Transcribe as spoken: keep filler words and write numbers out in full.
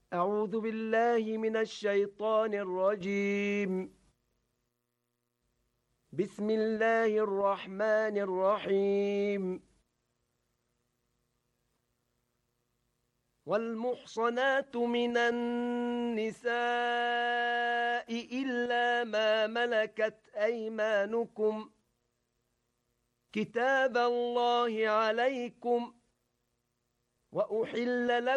أعوذ بالله من الشيطان الرجيم. بسم الله الرحمن الرحيم. والمحصنات من النساء إلا ما ملكت أيمانكم كتاب الله عليكم وأحل لكم